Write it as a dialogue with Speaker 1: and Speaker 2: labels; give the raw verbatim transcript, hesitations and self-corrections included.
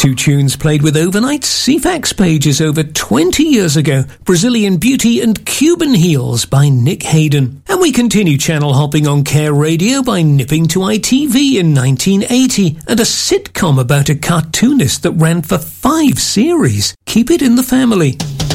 Speaker 1: Two tunes played with overnight C FAX pages over twenty years ago, Brazilian Beauty and Cuban Heels by Nick Hayden. And we continue channel hopping on Care Radio by nipping to I T V in nineteen eighty and a sitcom about a cartoonist that ran for five series. Keep it in the family.